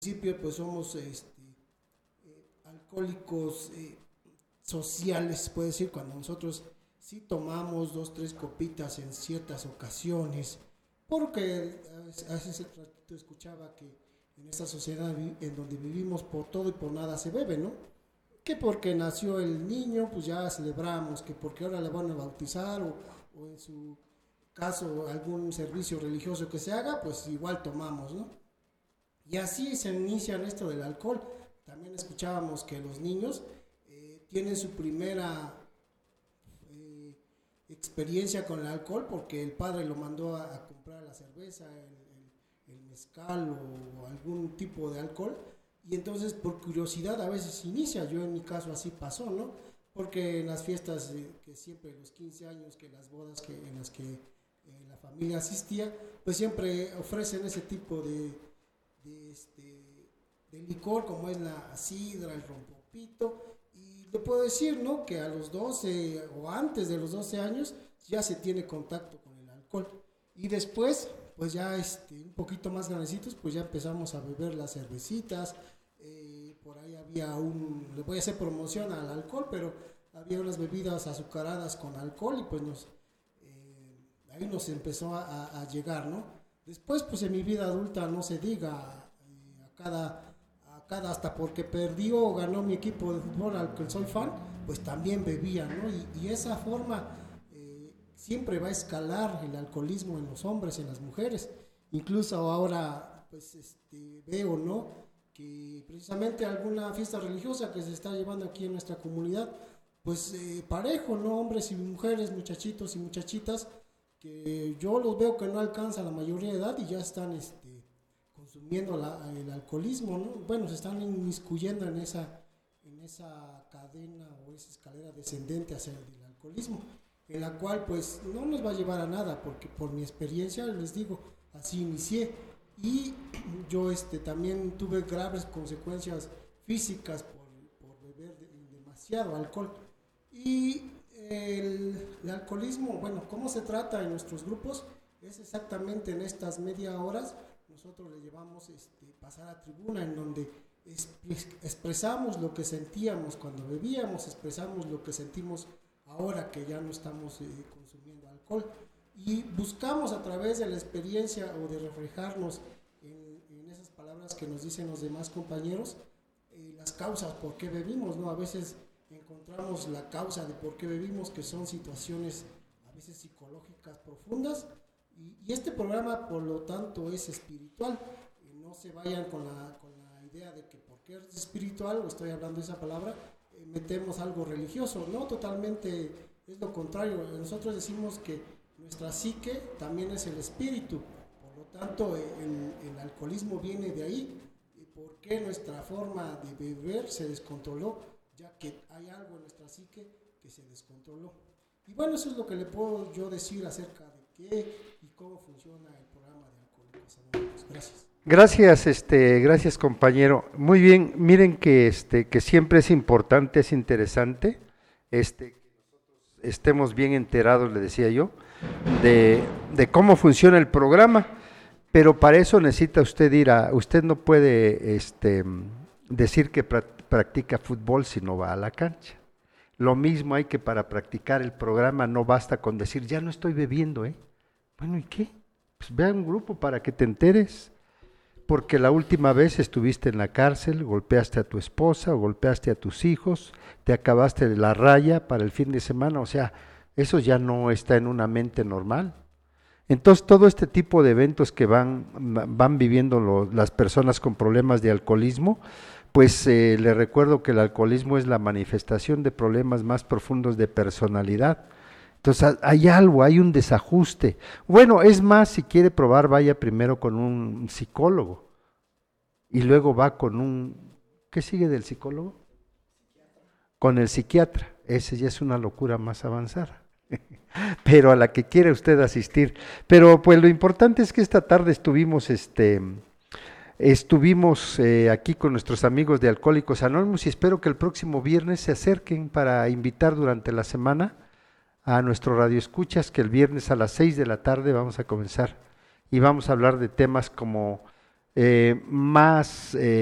principio pues somos alcohólicos sociales, puede decir, cuando nosotros sí tomamos dos, tres copitas en ciertas ocasiones, porque hace ratito escuchaba que en esta sociedad en donde vivimos por todo y por nada se bebe, ¿no? Que porque nació el niño, pues ya celebramos, que porque ahora le van a bautizar o en su caso algún servicio religioso que se haga, pues igual tomamos, ¿no? Y así se inicia esto del alcohol. También escuchábamos que los niños tienen su primera experiencia con el alcohol porque el padre lo mandó a comprar la cerveza, el mezcal o algún tipo de alcohol, y entonces por curiosidad a veces inicia. Yo en mi caso así pasó, ¿no? Porque en las fiestas que siempre los 15 años, que las bodas en las que la familia asistía, pues siempre ofrecen ese tipo de, este, de licor, como es la sidra, el rompopito. Y le puedo decir, ¿no?, que a los 12 o antes de los 12 años ya se tiene contacto con el alcohol. Y después, pues ya un poquito más grandecitos, pues ya empezamos a beber las cervecitas. Por ahí había le voy a hacer promoción al alcohol, pero había unas bebidas azucaradas con alcohol y pues ahí nos empezó a llegar, ¿no? Después, pues en mi vida adulta no se diga, hasta porque perdió o ganó mi equipo de fútbol al que soy fan, pues también bebía, ¿no? Y esa forma siempre va a escalar el alcoholismo en los hombres, en las mujeres. Incluso ahora, pues veo, ¿no?, que precisamente alguna fiesta religiosa que se está llevando aquí en nuestra comunidad, pues parejo, ¿no?, hombres y mujeres, muchachitos y muchachitas, que yo los veo que no alcanzan la mayoría de edad y ya están consumiendo el alcoholismo, ¿no? Bueno, se están inmiscuyendo en esa cadena o esa escalera descendente hacia el alcoholismo, en la cual pues no nos va a llevar a nada, porque por mi experiencia les digo, así inicié, y yo también tuve graves consecuencias físicas por beber demasiado alcohol. Y el alcoholismo, bueno, ¿cómo se trata en nuestros grupos? Es exactamente en estas media horas, nosotros le llevamos pasar a tribuna, en donde expresamos lo que sentíamos cuando bebíamos, expresamos lo que sentimos ahora que ya no estamos consumiendo alcohol, y buscamos a través de la experiencia o de reflejarnos en esas palabras que nos dicen los demás compañeros, las causas por qué bebimos, ¿no? A veces encontramos la causa de por qué bebimos, que son situaciones a veces psicológicas profundas, y este programa por lo tanto es espiritual. No se vayan con la idea de que porque es espiritual, o estoy hablando de esa palabra, metemos algo religioso. No, totalmente es lo contrario. Nosotros decimos que nuestra psique también es el espíritu, por lo tanto el alcoholismo viene de ahí, porque nuestra forma de beber se descontroló, ya que hay algo en nuestra psique que se descontroló. Y bueno, eso es lo que le puedo yo decir acerca de qué y cómo funciona el programa de Alcohólicos Anónimos. Gracias. Gracias compañero. Muy bien, miren que siempre es importante, es interesante, que nosotros estemos bien enterados, le decía yo, de cómo funciona el programa, pero para eso necesita usted usted no puede decir que practica fútbol si no va a la cancha. Lo mismo hay que para practicar el programa no basta con decir, ya no estoy bebiendo, Bueno, ¿y qué? Pues ve a un grupo para que te enteres, porque la última vez estuviste en la cárcel, golpeaste a tu esposa o golpeaste a tus hijos, te acabaste de la raya para el fin de semana, o sea, eso ya no está en una mente normal. Entonces, todo este tipo de eventos que van viviendo las personas con problemas de alcoholismo, pues le recuerdo que el alcoholismo es la manifestación de problemas más profundos de personalidad. Entonces hay algo, hay un desajuste. Bueno, es más, si quiere probar, vaya primero con un psicólogo y luego va con ¿qué sigue del psicólogo? Con el psiquiatra. Ese ya es una locura más avanzada, pero a la que quiere usted asistir. Pero pues lo importante es que esta tarde estuvimos aquí con nuestros amigos de Alcohólicos Anónimos y espero que el próximo viernes se acerquen para invitar durante la semana a nuestro radio escuchas, que el viernes a las 6 de la tarde vamos a comenzar y vamos a hablar de temas como más